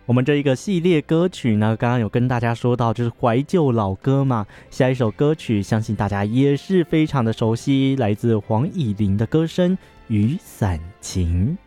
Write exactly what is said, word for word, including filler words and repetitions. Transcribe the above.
我们这一个系列歌曲呢，刚刚有跟大家说到，就是怀旧老歌嘛。下一首歌曲，相信大家也是非常的熟悉，来自黄以玲的歌声《雨伞情》。